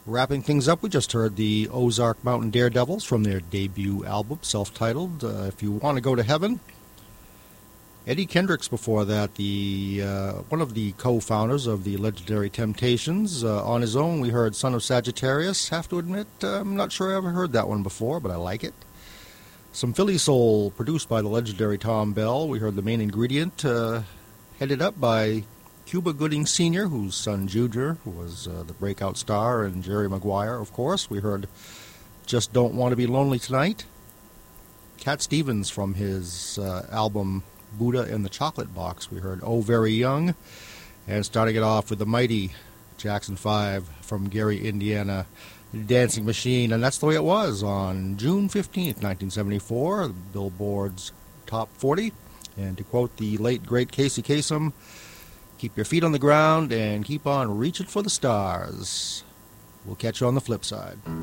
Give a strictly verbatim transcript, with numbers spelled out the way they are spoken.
Wrapping things up, we just heard the Ozark Mountain Daredevils from their debut album, self-titled, uh, If You Want to Go to Heaven. Eddie Kendricks before that, the uh, one of the co-founders of the legendary Temptations. Uh, on his own, we heard Son of Sagittarius. Have to admit, uh, I'm not sure I ever heard that one before, but I like it. Some Philly soul produced by the legendary Tom Bell. We heard The Main Ingredient, uh, headed up by Cuba Gooding Senior, whose son Junior was uh, the breakout star, and Jerry Maguire, of course. We heard Just Don't Want to Be Lonely Tonight. Cat Stevens from his uh, album Buddha and the Chocolate Box. We heard Oh Very Young. And starting it off with the mighty Jackson five from Gary, Indiana, Dancing Machine. And that's the way it was on June fifteenth, nineteen seventy-four, Billboard's Top forty. And to quote the late, great Casey Kasem, keep your feet on the ground and keep on reaching for the stars. We'll catch you on the flip side.